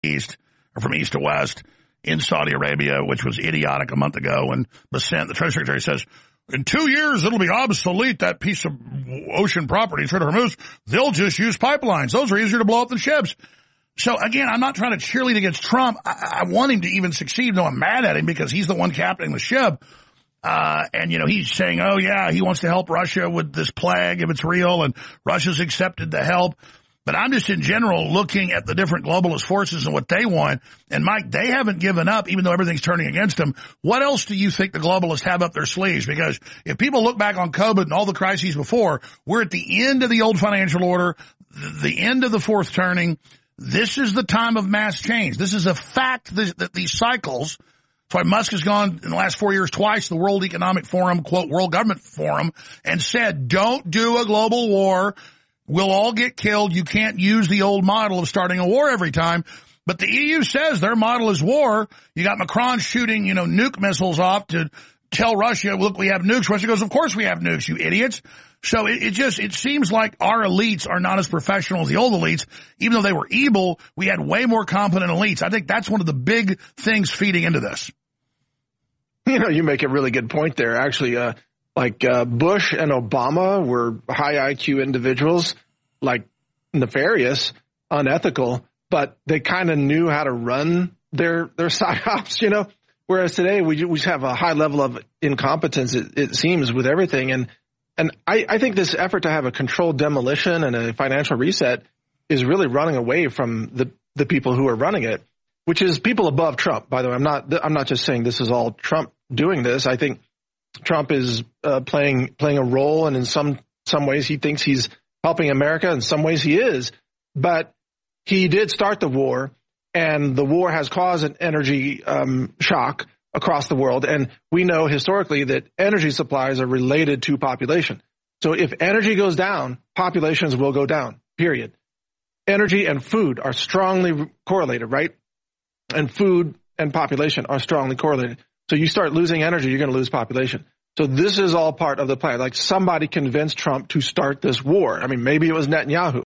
east or from east to west in Saudi Arabia, which was idiotic a month ago when the Treasury Secretary says, in 2 years, it'll be obsolete, that piece of ocean property in Strait of Hormuz. They'll just use pipelines. Those are easier to blow up than ships. So, again, I'm not trying to cheerlead against Trump. I want him to even succeed, though I'm mad at him because he's the one captaining the ship. And, he's saying, oh, yeah, he wants to help Russia with this plague if it's real, and Russia's accepted the help. But I'm just in general looking at the different globalist forces and what they want. And, Mike, they haven't given up, even though everything's turning against them. What else do you think the globalists have up their sleeves? Because if people look back on COVID and all the crises before, we're at the end of the old financial order, the end of the fourth turning. This is the time of mass change. This is a fact that these cycles. That's why Musk has gone in the last 4 years twice to the World Economic Forum, quote, World Government Forum, and said, don't do a global war. We'll all get killed. You can't use the old model of starting a war every time. But the EU says their model is war. You got Macron shooting, nuke missiles off to tell Russia, look, we have nukes. Russia goes, of course we have nukes, you idiots. So it seems like our elites are not as professional as the old elites. Even though they were evil, we had way more competent elites. I think that's one of the big things feeding into this. You make a really good point there. Actually, Bush and Obama were high IQ individuals, like nefarious, unethical, but they kind of knew how to run their psyops, Whereas today we just have a high level of incompetence, it seems, with everything. And I think this effort to have a controlled demolition and a financial reset is really running away from the people who are running it, which is people above Trump. By the way, I'm not just saying this is all Trump doing this. I think Trump is playing a role, and in some ways he thinks he's helping America. In some ways he is, but he did start the war, and the war has caused an energy shock across the world. And we know historically that energy supplies are related to population. So if energy goes down, populations will go down, period. Energy and food are strongly correlated, right? And food and population are strongly correlated. So you start losing energy, you're going to lose population. So this is all part of the plan. Like, somebody convinced Trump to start this war. I mean, maybe it was Netanyahu.